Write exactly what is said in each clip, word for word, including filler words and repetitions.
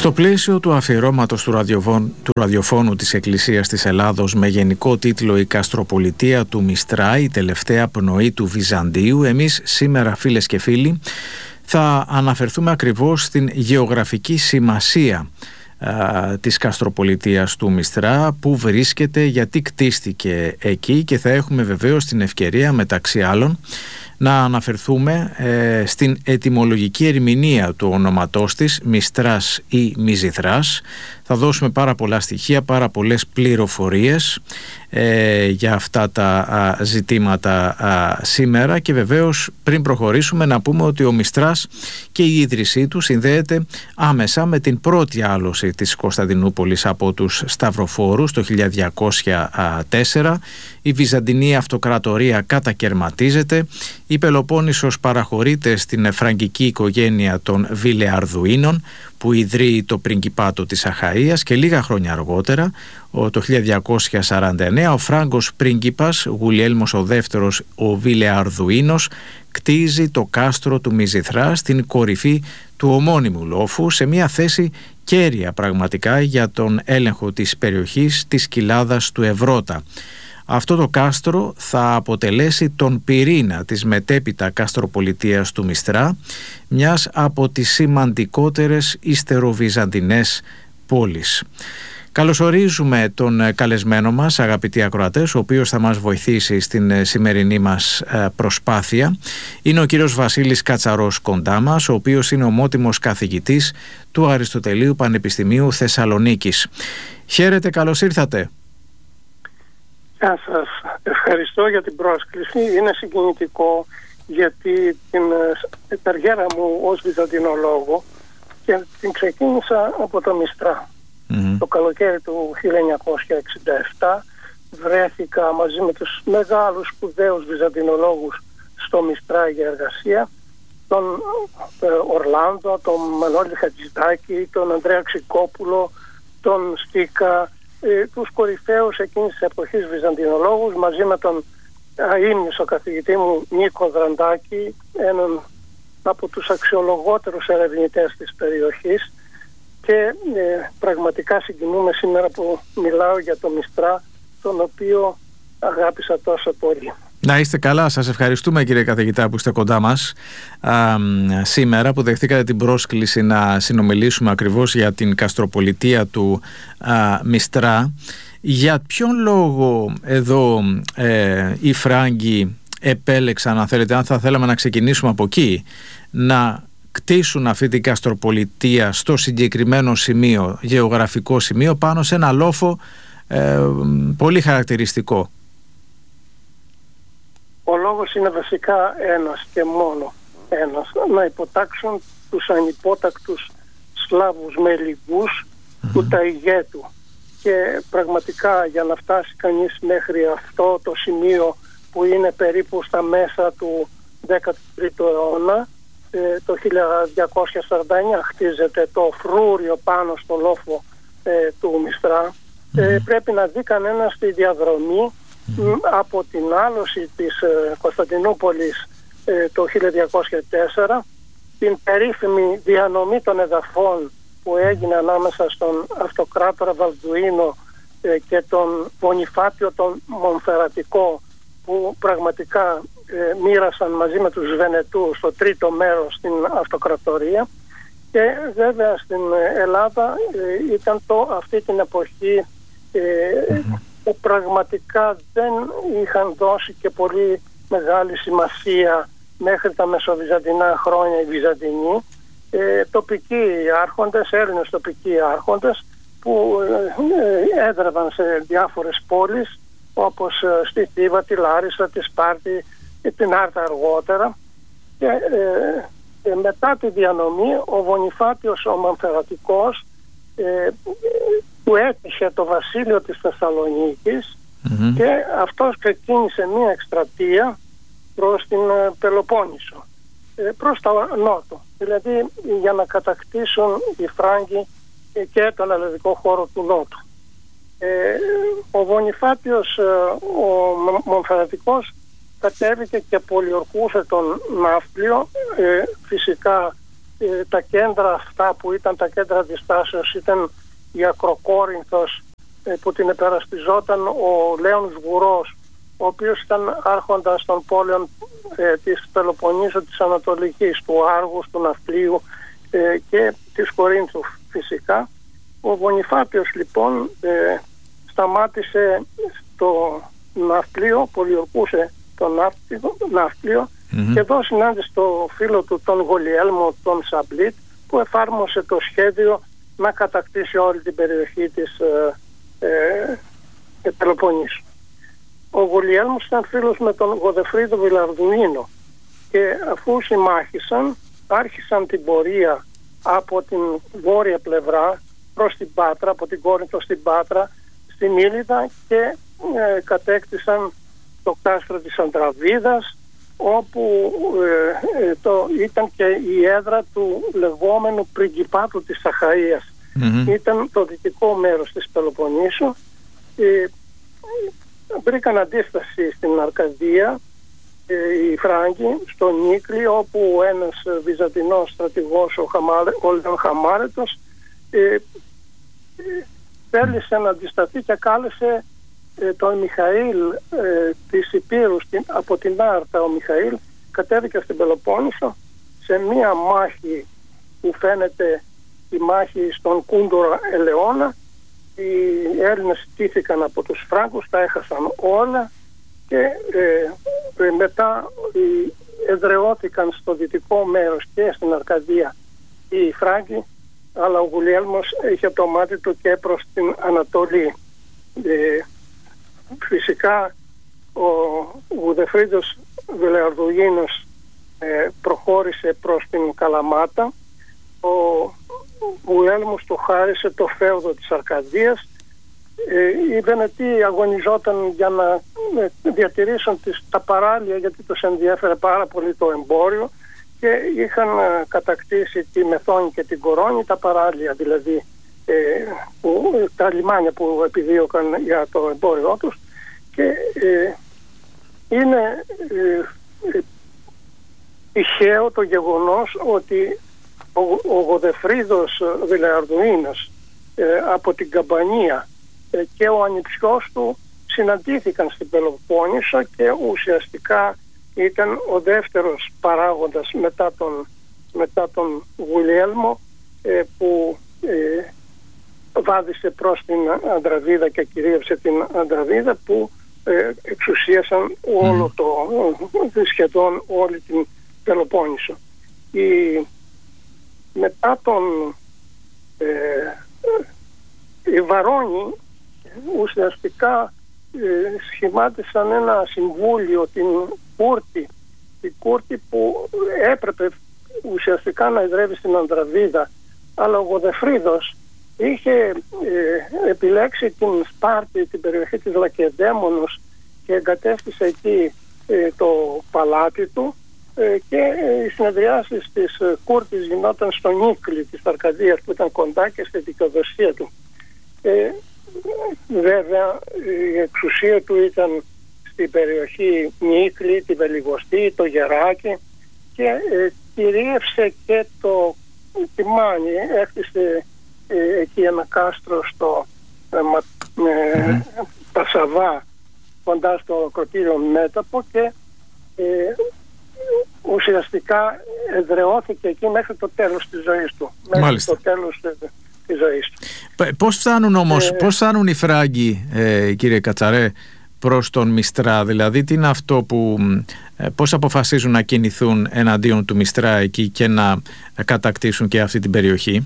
Στο πλαίσιο του αφιερώματος του, ραδιοφών, του ραδιοφώνου της Εκκλησίας της Ελλάδος με γενικό τίτλο «Η Καστροπολιτεία του Μιστρά, η τελευταία πνοή του Βυζαντίου», εμείς σήμερα, φίλες και φίλοι, θα αναφερθούμε ακριβώς στην γεωγραφική σημασία α, της Καστροπολιτείας του Μιστρά, που βρίσκεται, γιατί κτίστηκε εκεί, και θα έχουμε βεβαίως την ευκαιρία, μεταξύ άλλων, να αναφερθούμε ε, στην ετυμολογική ερμηνεία του ονοματός της, Μιστράς ή Μυζηθράς. Θα δώσουμε πάρα πολλά στοιχεία, πάρα πολλές πληροφορίες ε, για αυτά τα α, ζητήματα α, σήμερα, και βεβαίως πριν προχωρήσουμε να πούμε ότι ο Μιστράς και η ίδρυσή του συνδέεται άμεσα με την πρώτη άλωση της Κωνσταντινούπολης από τους Σταυροφόρους το χίλια διακόσια τέσσερα. Η Βυζαντινή Αυτοκρατορία κατακερματίζεται, η Πελοπόννησος παραχωρείται στην φραγκική οικογένεια των Βιλεαρδουίνων, που ιδρύει το πριγκιπάτο της Αχαΐας, και λίγα χρόνια αργότερα, το χίλια διακόσια σαράντα εννέα, ο Φράγκος πρίγκιπας Γουλιέλμος ο δεύτερος ο Βιλεαρδουίνος κτίζει το κάστρο του Μυζηθρά στην κορυφή του ομώνυμου λόφου, σε μια θέση κέρια πραγματικά για τον έλεγχο της περιοχής της κοιλάδας του Ευρώτα. Αυτό το κάστρο θα αποτελέσει τον πυρήνα της μετέπειτα Καστροπολιτείας του Μιστρά, μιας από τις σημαντικότερες υστεροβυζαντινές πόλεις. Καλωσορίζουμε τον καλεσμένο μας, αγαπητοί ακροατές, ο οποίος θα μας βοηθήσει στην σημερινή μας προσπάθεια. Είναι ο κύριος Βασίλης Κατσαρός κοντά μας, ο οποίος είναι ομότιμος καθηγητής του Αριστοτελείου Πανεπιστημίου Θεσσαλονίκης. Χαίρετε, καλώς ήρθατε. Γεια σας. Ευχαριστώ για την πρόσκληση. Είναι συγκινητικό, γιατί την καριέρα μου ως βυζαντινολόγο και την ξεκίνησα από το Μιστρά. Mm-hmm. Το καλοκαίρι του χίλια εννιακόσια εξήντα επτά βρέθηκα μαζί με τους μεγάλους σπουδαίους βυζαντινολόγους στο Μιστρά για εργασία, τον ε, Ορλάντο, τον Μανώλη Χατζηδάκη, τον Ανδρέα Ξικόπουλο, τον Στίκα, ε, τους κορυφαίους εκείνης της εποχής βυζαντινολόγους, μαζί με τον αείμνηστο καθηγητή μου Νίκο Δραντάκη, έναν από τους αξιολογότερους ερευνητές της περιοχής, και ε, πραγματικά συγκινούμε σήμερα που μιλάω για το Μιστρά, τον οποίο αγάπησα τόσο πολύ. Να είστε καλά, σας ευχαριστούμε κύριε καθηγητά που είστε κοντά μας α, σήμερα, που δεχτήκατε την πρόσκληση να συνομιλήσουμε ακριβώς για την Καστροπολιτεία του α, Μιστρά. Για ποιον λόγο εδώ ε, οι Φράγκοι επέλεξαν, αν θέλετε, αν θα θέλαμε να ξεκινήσουμε από εκεί, να κτίσουν αυτή την Καστροπολιτεία στο συγκεκριμένο σημείο, γεωγραφικό σημείο, πάνω σε ένα λόφο ε, πολύ χαρακτηριστικό? Ο λόγος είναι βασικά ένας και μόνο ένας: να υποτάξουν τους ανυπότακτους Σλάβους μελιγούς mm-hmm. του Ταϊγέτου. Και πραγματικά, για να φτάσει κανείς μέχρι αυτό το σημείο, που είναι περίπου στα μέσα του δέκατου τρίτου αιώνα, ε, το χίλια διακόσια σαράντα εννέα χτίζεται το φρούριο πάνω στο λόφο ε, του Μιστρά. Mm-hmm. Ε, πρέπει να δει κανένας τη διαδρομή mm-hmm. από την άλωση της ε, Κωνσταντινούπολης ε, το χίλια διακόσια τέσσερα, την περίφημη διανομή των εδαφών που έγινε ανάμεσα στον αυτοκράτορα Βαλδουίνο ε, και τον Βονιφάτιο τον Μονφερατικό, που πραγματικά ε, μοίρασαν μαζί με τους Βενετούς το τρίτο μέρος στην αυτοκρατορία. Και βέβαια στην Ελλάδα ε, ήταν το αυτή την εποχή ε, mm-hmm. που πραγματικά δεν είχαν δώσει και πολύ μεγάλη σημασία μέχρι τα μεσοβυζαντινά χρόνια οι Βυζαντινοί. Ε, τοπικοί άρχοντες, Έλληνες τοπικοί άρχοντες, που ε, έδρευαν σε διάφορες πόλεις, όπως ε, στη Θήβα, τη Λάρισα, τη Σπάρτη και την Άρτα αργότερα. Και ε, ε, μετά τη διανομή, ο Βονιφάτιος ο Μαμφερατικός, ε, που έτυχε το βασίλειο της Θεσσαλονίκης, mm-hmm. και αυτός ξεκίνησε μία εκστρατεία προς την ε, Πελοπόννησο, ε, προς τα νότο, δηλαδή για να κατακτήσουν οι Φράγκοι ε, και τον ελληνικό χώρο του νότου. Ε, ο Βονιφάτιος ε, ο Μομφερατικός κατέβηκε και πολιορκούσε τον Ναύπλιο, ε, φυσικά ε, τα κέντρα αυτά που ήταν τα κέντρα αντιστάσεως ήταν η Ακροκόρινθος, ε, που την επερασπιζόταν ο Λέων Σγουρός, ο οποίος ήταν άρχοντας των πόλεων ε, της Πελοποννήσου, της Ανατολικής, του Άργους, του Ναυπλίου ε, και της Κορίνθου φυσικά. Ο Βονιφάπιος λοιπόν ε, σταμάτησε στο Ναυπλίο, πολιορκούσε το Ναύπλιο, mm-hmm. και εδώ συνάντησε το φίλο του τον Γολιέλμο, τον Σαμπλίτ, που εφάρμοσε το σχέδιο να κατακτήσει όλη την περιοχή της ε, ε, Πελοποννήσου. Ο Γολιέλμος ήταν φίλος με τον Γοδεφρίδο Βιλαρδουίνο και αφού συμμάχησαν άρχισαν την πορεία από την βόρεια πλευρά προς την Πάτρα, από την Κόρινθο στην Πάτρα, στην Ήλιδα, και ε, κατέκτησαν το κάστρο της Αντραβίδας, όπου ε, ε, το, ήταν και η έδρα του λεγόμενου πριγκιπάτου της Αχαΐας. Mm-hmm. Ήταν το δυτικό μέρος της Πελοποννήσου. Ε, βρήκαν αντίσταση στην Αρκαδία ε, οι Φράγκοι, στο Νίκλι, όπου ένας βυζαντινός στρατηγός, ο, Χαμάρε, ο Λέων Χαμάρετος, ε, ε, θέλησε να αντισταθεί και κάλεσε ε, τον Μιχαήλ ε, της Υπήρου στην, από την Άρτα. Ο Μιχαήλ κατέβηκε στην Πελοπόννησο σε μία μάχη που φαίνεται η μάχη στον Κούντορα Ελαιώνα. Οι Έλληνες στήθηκαν από τους Φράγκους, τα έχασαν όλα και ε, ε, μετά ε, εδραιώθηκαν στο δυτικό μέρος και στην Αρκαδία οι Φράγκοι, αλλά ο Γουλιέλμος είχε το μάτι του και προς την Ανατολή. Ε, φυσικά ο Γουδεφρίδος Βιλαρδουίνος ε, προχώρησε προς την Καλαμάτα. Ο Γουλιέλμος του χάρισε το φέουδο της Αρκαδίας. Ε, οι Βενετοί αγωνιζόταν για να ε, διατηρήσουν τις, τα παράλια, γιατί τους ενδιέφερε πάρα πολύ το εμπόριο, και είχαν ε, κατακτήσει τη Μεθόνη και την Κορώνη, τα παράλια δηλαδή, ε, που, τα λιμάνια που επιδίωκαν για το εμπόριό τους, και ε, είναι ε, ε, τυχαίο το γεγονός ότι ο, ο Γοδεφρίδος Βιλαρδουίνος ε, από την Καμπανία ε, και ο ανιψιός του συναντήθηκαν στην Πελοπόννησο και ουσιαστικά ήταν ο δεύτερος παράγοντας μετά τον, μετά τον Γουλιέλμο ε, που ε, βάδισε προς την Ανδραβίδα και κυρίευσε την Ανδραβίδα, που ε, εξουσίασαν όλο το, σχεδόν όλη την Πελοπόννησο. Η, μετά τον ε, οι Βαρόνοι ουσιαστικά ε, σχημάτισαν ένα συμβούλιο, την Κούρτη, την Κούρτη που έπρεπε ουσιαστικά να εδρεύει στην Ανδραβίδα, αλλά ο Γοδεφρίδος είχε ε, επιλέξει την Σπάρτη, την περιοχή της Λακεδαίμονος, και εγκατέστησε εκεί ε, το παλάτι του, ε, και ε, οι συνεδριάσεις της ε, Κούρτης γινόταν στο Νίκλι της Αρκαδίας, που ήταν κοντά και στη δικαιοδοσία του. Ε, βέβαια η εξουσία του ήταν στην περιοχή Νίκλι, τη Βελιγοστή, το Γεράκι, και ε, κυρίευσε και το Τιμάνι. Έκτισε ε, εκεί ένα κάστρο στο ε, ε, mm-hmm. Πασαβά, κοντά στο ακροτήριο Μέτωπο, και ε, ουσιαστικά εδραιώθηκε εκεί μέχρι το τέλος της ζωής του. Μάλιστα. Μέχρι το τέλος της, της ζωής του. Πώς φτάνουν όμως, ε, πώς φτάνουν οι Φράγκοι, ε, κύριε Κατσαρέ, προς τον Μιστρά? Δηλαδή τι είναι αυτό που, ε, πώς αποφασίζουν να κινηθούν εναντίον του Μιστρά εκεί και να κατακτήσουν και αυτή την περιοχή?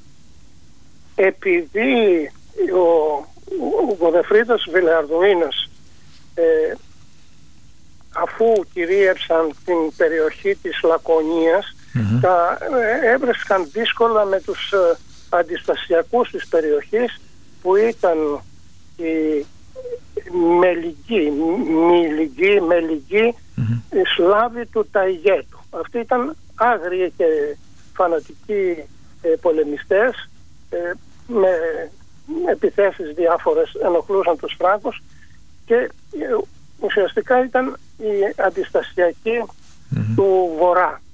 Επειδή ο, ο Γοδεφρίδος Βιλαρδουίνος ε, αφού κυρίευσαν την περιοχή της Λακωνίας, mm-hmm. τα ε, έβρισκαν δύσκολα με τους ε, αντιστασιακούς της περιοχής, που ήταν οι Μελιγοί, Μιλιγοί, Μελιγοί, mm-hmm. οι Σλάβοι του Ταϊγέτου. Αυτοί ήταν άγριοι και φανατικοί ε, πολεμιστές, ε, με επιθέσεις διάφορες ενοχλούσαν τους Φράγκους, και ε, ουσιαστικά ήταν η αντιστασιακή mm-hmm. του Βορρά.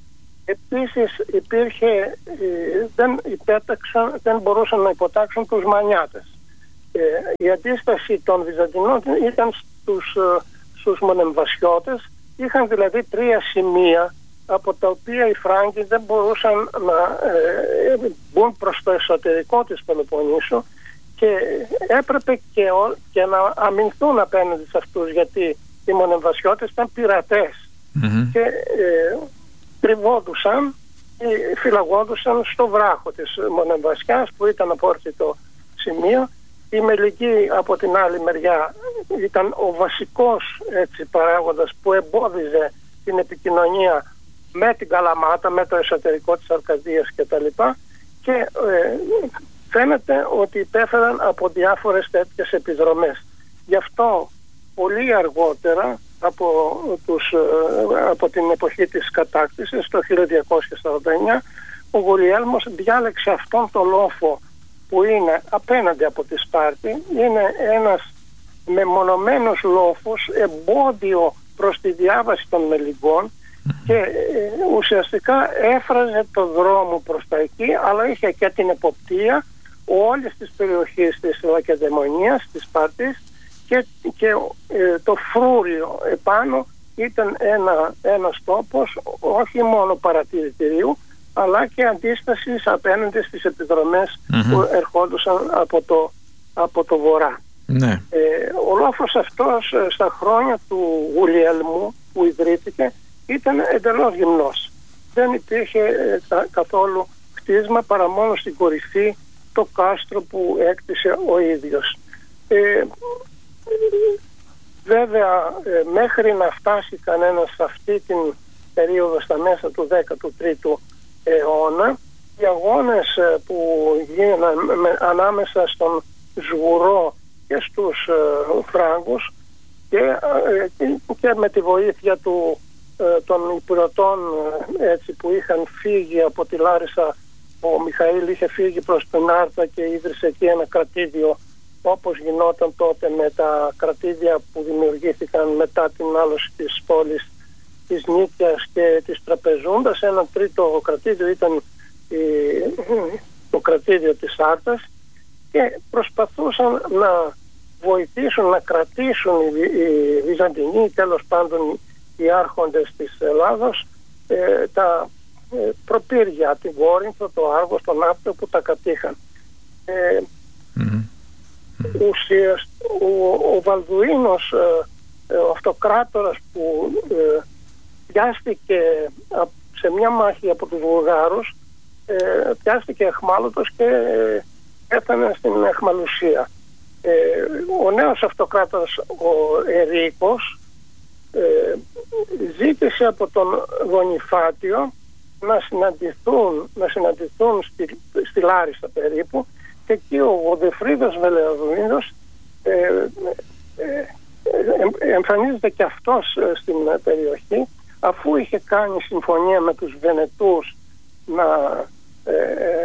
Επίσης υπήρχε, ε, δεν, υπέταξαν, δεν μπορούσαν να υποτάξουν τους Μανιάτες. Ε, η αντίσταση των Βυζαντινών ήταν στους, στους Μονεμβασιώτες. Είχαν δηλαδή τρία σημεία από τα οποία οι Φράγκοι δεν μπορούσαν να ε, μπουν προς το εσωτερικό της Πελοποννήσου και έπρεπε και, ο, και να αμυνθούν απέναντι σε αυτούς, γιατί οι Μονεμβασιώτες ήταν πειρατές mm-hmm. και ε, τριβόντουσαν ή φυλαγόντουσαν στο βράχο της Μονεμβασιάς που ήταν απόρθητο σημείο. Η Μελική από την άλλη μεριά ήταν ο βασικός έτσι, παράγοντας που εμπόδιζε την επικοινωνία με την Καλαμάτα, με το εσωτερικό της Αρκαδίας κτλ. Και ε, φαίνεται ότι υπέφεραν από διάφορες τέτοιες επιδρομές. Γι' αυτό πολύ αργότερα από, τους, από την εποχή της κατάκτησης το χίλια διακόσια σαράντα εννιά ο Γουλιέλμος διάλεξε αυτόν τον λόφο που είναι απέναντι από τη Σπάρτη. Είναι ένας μεμονωμένος λόφος, εμπόδιο προς τη διάβαση των μελικών και ε, ουσιαστικά έφραζε το δρόμο προς τα εκεί, αλλά είχε και την εποπτεία όλης της περιοχής της Λακεδαιμονίας, της Σπάρτης και, και ε, το φρούριο επάνω ήταν ένα, ένας τόπος όχι μόνο παρατηρητηρίου αλλά και αντίστασης απέναντι στις επιδρομές mm-hmm. που ερχόντουσαν από το, από το βορρά. Ναι. Ε, ο λόφος αυτός στα χρόνια του Γουλιέλμου που ιδρύθηκε ήταν εντελώς γυμνός. Δεν υπήρχε ε, τα, καθόλου κτίσμα παρά μόνο στην κορυφή το κάστρο που έκτισε ο ίδιος. Ε, βέβαια ε, μέχρι να φτάσει κανένας σε αυτή την περίοδο στα μέσα του δέκατου τρίτου αιώνα, οι αγώνες ε, που γίνανε με, ανάμεσα στον Σγουρό και στους ε, Φράγκους και, ε, και με τη βοήθεια του, ε, των υπηρετών ε, έτσι, που είχαν φύγει από τη Λάρισα. Ο Μιχαήλ είχε φύγει προς την Άρτα και ίδρυσε εκεί ένα κρατήδιο, όπως γινόταν τότε με τα κρατήδια που δημιουργήθηκαν μετά την άλωση της πόλης της Νίκαιας και της Τραπεζούντας. Ένα τρίτο κρατήδιο ήταν η, το κρατήδιο της Άρτας και προσπαθούσαν να βοηθήσουν να κρατήσουν οι, οι Βυζαντινοί, τέλος πάντων οι άρχοντες της Ελλάδος, ε, τα ε, προπύρια, την Κόρινθο, το Άργος, τον Άπτο που τα κατήχαν. Ε, mm-hmm. Ουσιαστ, ο, ο Βαλδουίνος, ε, ο αυτοκράτορας που ε, πιάστηκε σε μια μάχη από τους Βουλγάρους, ε, πιάστηκε εχμάλωτος και ε, έφτανε στην εχμαλουσία. Ε, ο νέος αυτοκράτορας, ο Ερίκος, ε, ζήτησε από τον Γονιφάτιο να συναντηθούν, να συναντηθούν στη, στη Λάρισα περίπου, και εκεί ο Γοδεφρίδος Βελεοδουίνος ε, ε, ε, εμφανίζεται και αυτός ε, στην περιοχή, αφού είχε κάνει συμφωνία με τους Βενετούς να ε,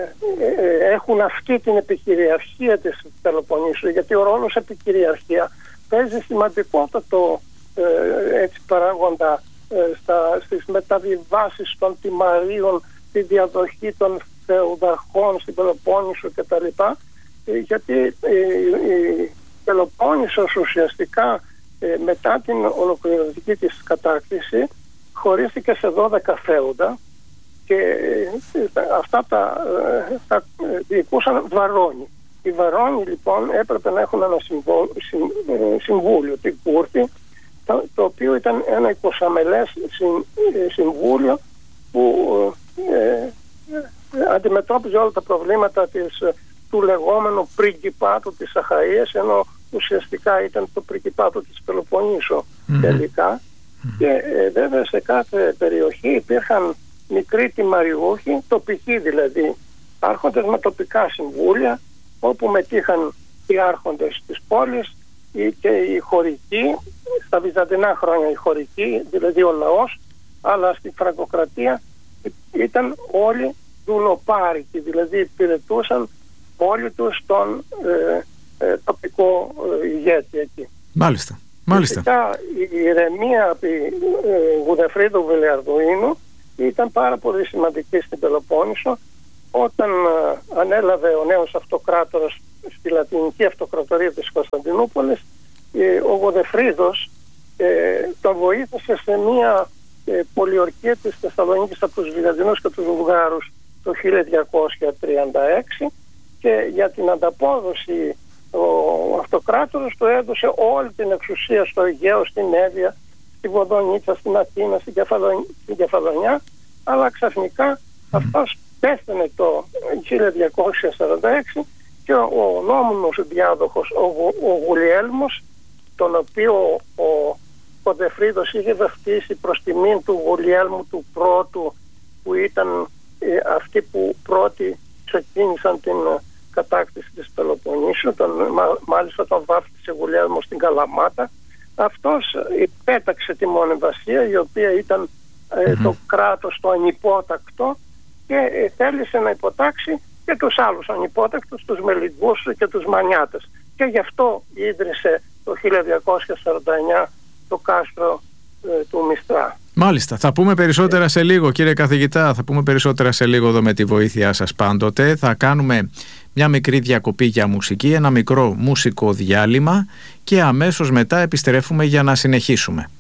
ε, έχουν αυτή την επικυριαρχία της Πελοποννήσου, γιατί ο ρόλος επικυριαρχία παίζει σημαντικότατο ε, έτσι παράγοντα ε, στα, στις μεταβιβάσεις των τιμαρίων, τη διαδοχή των θεουδαρχών στην Πελοπόννησο κτλ. Ε, γιατί ε, η Πελοπόννησος ουσιαστικά ε, μετά την ολοκληρωτική της κατάκτηση χωρίστηκε σε δώδεκα φέουδα και ε, αυτά τα, ε, τα διοικούσαν βαρόνοι. Οι βαρόνοι λοιπόν έπρεπε να έχουν ένα συμβό, συμ, ε, συμβούλιο, την Κούρτη, το, το οποίο ήταν ένα εικοσαμελές συμ, ε, συμβούλιο που ε, ε, αντιμετώπιζε όλα τα προβλήματα της, του λεγόμενου πριγκιπάτου της Αχαΐας, ενώ ουσιαστικά ήταν το πριγκιπάτο της Πελοποννήσου mm-hmm. τελικά. Mm-hmm. Και ε, βέβαια σε κάθε περιοχή υπήρχαν μικροί τιμαριούχοι, τοπικοί δηλαδή, άρχοντες με τοπικά συμβούλια, όπου μετήχαν οι άρχοντες της πόλης και οι χωρικοί, στα βυζαντινά χρόνια οι χωρικοί, δηλαδή ο λαός, αλλά στη Φραγκοκρατία ήταν όλοι δουλοπάρικοι, δηλαδή υπηρετούσαν όλοι τους τον ε, ε, τοπικό ε, ηγέτη εκεί. Μάλιστα. Μάλιστα. Φυσικά η ηρεμία από ε, Γουδεφρίδου Βελεαρδουίνου ήταν πάρα πολύ σημαντική στην Πελοπόννησο. Όταν ε, ανέλαβε ο νέος αυτοκράτορας στη Λατινική Αυτοκρατορία της Κωνσταντινούπολης, ε, ο Γοδεφρίδος ε, τον βοήθησε σε μια ε, πολιορκία της Θεσσαλονίκης από τους Βυζαντινούς και τους Βουλγάρους το χίλια διακόσια τριάντα έξι, και για την ανταπόδοση ο αυτοκράτορας του έδωσε όλη την εξουσία στο Αιγαίο, στην Εύβοια, στη Βοδονίτσα, στην Αθήνα, στην, Κεφαλο... στην Κεφαλονιά, αλλά ξαφνικά αυτός πέθανε το χίλια διακόσια σαράντα έξι και ο, ο νόμιμος διάδοχος, ο, ο Γουλιέλμος, τον οποίο ο Κοντεφρίδος είχε βαφτίσει προς τιμήν του Γουλιέλμου του πρώτου, που ήταν ε, αυτοί που πρώτοι ξεκίνησαν την ε, κατάκτηση της Πελοποννήσου, τον, μα, μάλιστα τον βάφτισε Γουλιέλμος στην Καλαμάτα. Αυτός ε, πέταξε τη Μονεβασία, η οποία ήταν ε, mm-hmm. το κράτος το ανυπότακτο, και ε, θέλησε να υποτάξει και τους άλλους ανυπότακτους, τους Μελιγγούς και τους Μανιάτες. Και γι' αυτό ίδρυσε το χίλια διακόσια σαράντα εννιά το κάστρο ε, του Μιστρά. Μάλιστα. Θα πούμε περισσότερα σε λίγο, κύριε καθηγητά. Θα πούμε περισσότερα σε λίγο εδώ με τη βοήθειά σας πάντοτε. Θα κάνουμε μια μικρή διακοπή για μουσική, ένα μικρό μουσικό διάλειμμα και αμέσως μετά επιστρέφουμε για να συνεχίσουμε.